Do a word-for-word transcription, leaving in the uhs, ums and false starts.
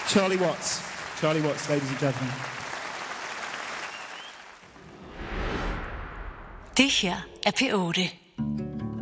Charlie Watts. Charlie Watts, ladies and gentlemen. Det her er P otte.